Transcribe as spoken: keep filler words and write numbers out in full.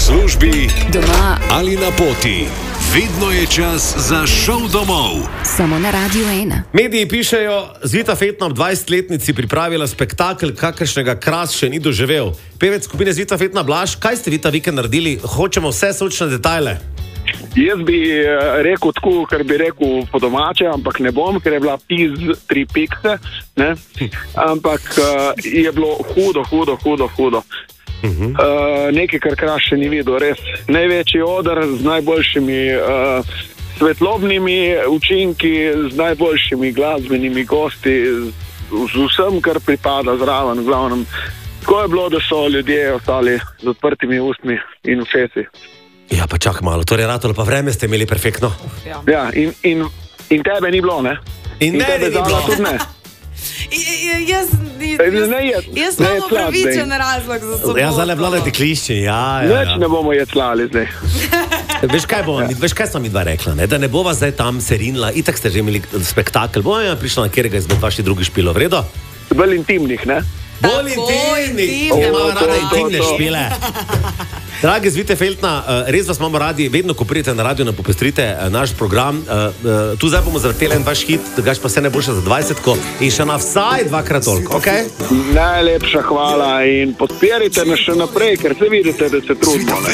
službi, doma ali na poti. Vedno je čas za šov domov. Samo na Radio ena. Mediji pišejo, Zvita Fetna ob dvajsetletnici pripravila spektakel, kakršnega Kras še ni doživel. Pevec skupine Zvita Fetna Blaž, kaj ste vi ta vikend naredili? Hočemo vse sočne detajle. Jaz bi rekel tako, kar bi rekel po domače, ampak ne bom, ker je bila piz tri pikse, ne? Ampak uh, je bilo hudo, hudo, hudo, hudo. Uh-huh. Uh, nekaj, kar Kras še ni videl, res največji oder z najboljšimi uh, svetlobnimi učinki, z najboljšimi glasbenimi gosti, z, z vsem, kar pripada zraven, glavnem. Tako je bilo, da so ljudje ostali z odprtimi ustmi in ušesi. Ja, pa čak malo, torej ratolo pa vreme ste imeli perfektno. Ja, ja in, in, in tebe ni bilo, ne? In, in meni ni bilo. Tudi ne. Jaz sem upravičen razlog za to. Ja, zdaj le vladajte klišči, ja, ja, Več ja. ne bomo jeclali zdaj. Veš kaj, bo, ja. veš, kaj sem mi dva rekla, ne? Da ne bova zdaj tam serinila, itak ste že imeli spektakel, bo ja prišla na kjerega izmed vaših drugih špilov, vredo? Bolj intimnih, ne? Bolj intimnih, ki ima rada intimne špile. Dragi Zvite Fetna, res vas imamo radi, vedno ko pridete na radio, nam popestrite naš program. Tu zdaj bomo zavrteli en vaš hit, drugač pa vse najboljše za dvajsetko in še na vsaj dvakrat toliko, okej? Najlepša hvala in podpirajte nas še naprej, ker se vidite, da se trudimo.